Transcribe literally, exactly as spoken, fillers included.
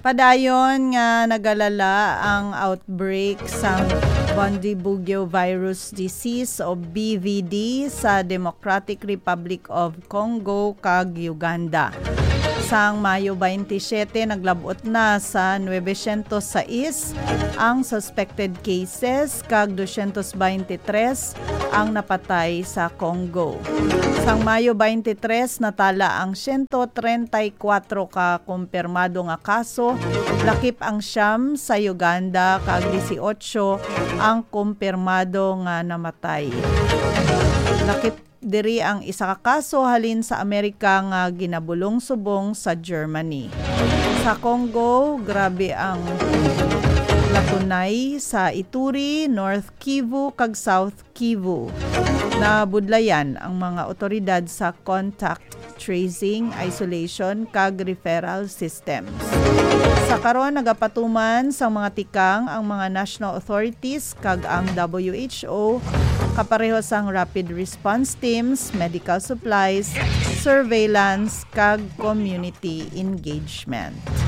Padayon nga nagalala ang outbreak sa Bundibugyo virus disease o B V D sa Democratic Republic of Congo kag Uganda. Sang Mayo twenty-seven, naglabot na sa nine oh six ang suspected cases kag two twenty-three ang napatay sa Congo. Sang Mayo twenty-three, natala ang one thirty-four ka kumpirmado nga kaso, lakip ang siyam sa Uganda kag eighteen ang kumpirmado nga namatay. Lakip diri ang isa ka kaso halin sa Amerika nga ginabulong subong sa Germany. Sa Congo, grabe ang latunay sa Ituri, North Kivu kag South Kivu. Nabudlayan ang mga otoridad sa contact tracing, isolation kag referral systems. Sa karon nagapatuman sa mga tikang ang mga national authorities kag ang W H O kapareho sang rapid response teams, medical supplies, surveillance kag community engagement.